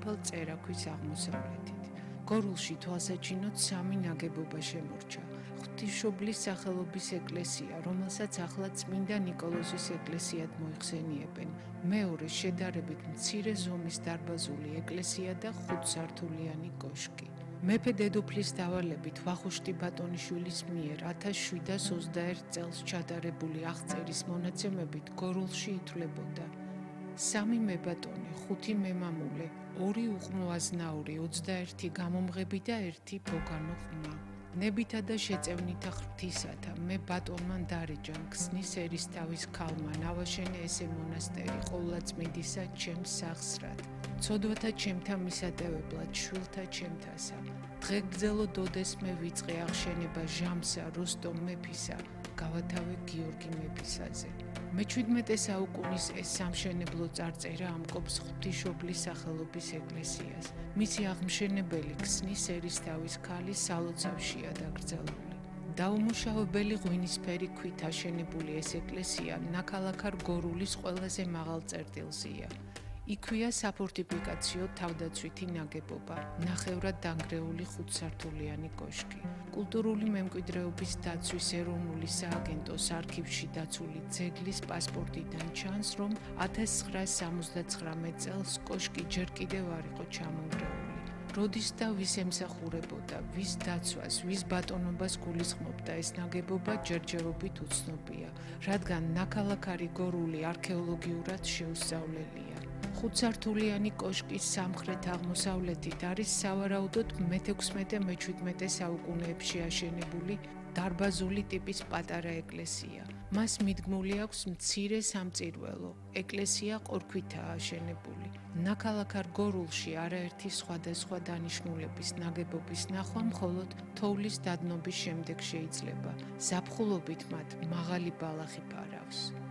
სოფელ წერაქვის აღმოსავლეთით. გორულში თვალსაჩინოდ 3 ნაგებობა შემორჩა. ღვთისმშობლის სახელობის ეკლესია, რომელსაც ახლა წმინდა ნიკოლოზის ეკლესიად მოიხსენიებენ. მეორე შედარებით მცირე ზომის დარბაზული ეკლესია და 5 სართულიანი კოშკი. მეფე დედოფლის დავალებით ვახუშტი ბატონიშვილის მიერ 1721 წელს ჩატარებული აღწერის მონაცემებით გორულში ითვლებოდა 3 მებატონე, 5 მემამულე, 2 უყმო აზნაური, 21 გამომღები და 1 ბოგანო ყმა. ნებითა და შეწევნითა ღვთისათა, მე ბატონმა დარეჯან ქსნის ერისთავის ქალმა, ნავაშენე ესე მონასტერი, ყოვლადწმიდისა ჩემს სახსრად. ცოდვათა ჩემთა მისატევებლად, შვილთა ჩემთასა. დღეგრძელო დოდეს მე ვიწყე აღშენება ჟამსა, როსტომ მეფისა, გავათავე გიორგი მეფისაზე. მე-17 საუკუნის ეს სამშენებლო წარწერა ამკობს ღვთისმშობლის სახელობის ეკლესიას. მისი აღმშენებელი ქსნის ერისთავის ქალი სალოცავშია დაკრძალული. დაუმუშავებელი ღვინისფერი ქვით აშენებული ეს ეკლესია ნაქალაქარ გორულის ყველაზე მაღალ წერტილზეა. იქვეა საფორტიფიკაციო თავდაცვითი ნაგებობა, ნახევრად დანგრეული 5 სართულიანი კოშკი. კულტურული მემკვიდრეობის დაცვის ეროვნული სააგენტოს არქივში დაცული ძეგლის პასპორტიდან ჩანს, რომ 1979 წელს კოშკი ჯერ კიდევ არ იყო ჩამონგრეული. როდის და ვის ემსახურებოდა, ვის დაცვას, ვის ბატონობას გულისხმობდა ეს ნაგებობა ჯერჯერობით უცნობია, რადგან ნაქალაქარი გორული არქეოლოგიურად შეუსწავლელია. 5 სართულიანი კოშკის სამხრეთ-აღმოსავლეთით არის სავარაუდოდ მე-16-მე-17 საუკუნეებში აშენებული დარბაზული ტიპის პატარა ეკლესია. მას მიდგმული აქვს მცირე სამწირველო. ეკლესია ყორქვითაა აშენებული. ნაქალაქარ გორულში არაერთი სხვადასხვა დანიშნულების ნაგებობის ნახვა მხოლოდ თოვლის დადნობის შემდეგ შეიძლება. ზაფხულობით მათ მაღალი ბალახი ფარავს.